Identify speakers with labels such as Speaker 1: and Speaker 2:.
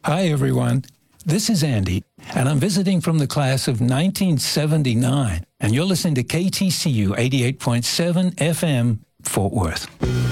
Speaker 1: Hi, everyone. This is Andy, and I'm visiting from the class of 1979, and you're listening to KTCU 88.7 FM, Fort Worth.